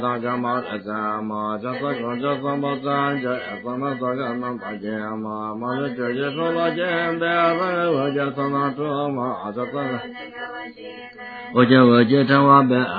大家嘛在嘛，这个这什么咱这什么这个那大姐嘛，嘛这这说了见的，我这什么这嘛这个，我这成我白。